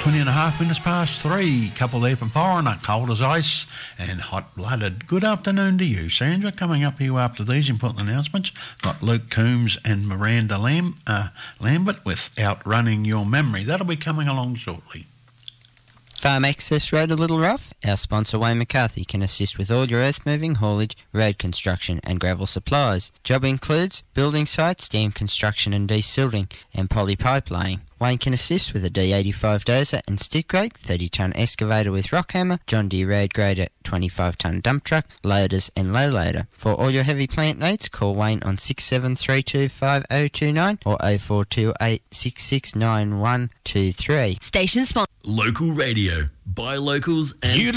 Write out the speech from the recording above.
20 and a half minutes past 3. Couple there from Foreigner, cold as ice and hot-blooded. Good afternoon to you, Sandra. Coming up here after these important announcements, got Luke Coombs and Miranda Lambert with Outrunning Your Memory. That'll be coming along shortly. Farm Access Road a little rough? Our sponsor Wayne McCarthy can assist with all your earth moving, haulage, road construction and gravel supplies. Job includes building sites, dam construction and desilting and poly pipe laying. Wayne can assist with a D85 dozer and stick rake, 30-tonne excavator with rock hammer, John Deere road grader, 25-tonne dump truck, loaders and low loader. For all your heavy plant needs, call Wayne on 67325029 or 0428669123. Station sponsor. Local radio. By locals and